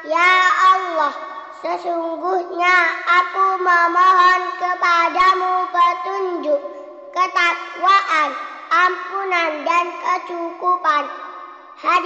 Ya Allah, sesungguhnya aku memohon kepadamu petunjuk, ketakwaan, ampunan dan kecukupan.